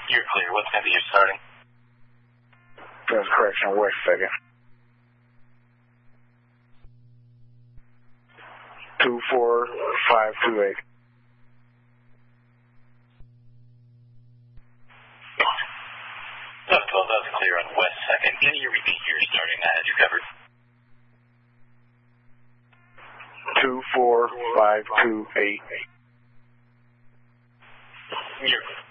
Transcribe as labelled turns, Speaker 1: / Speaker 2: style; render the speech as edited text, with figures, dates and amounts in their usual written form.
Speaker 1: You're clear. What's going to be your starting?
Speaker 2: That's correction, West 2nd. 24528.
Speaker 1: That's 12, that's clear on West 2nd. Can you repeat your starting? I had you covered.
Speaker 2: 24528.
Speaker 1: You're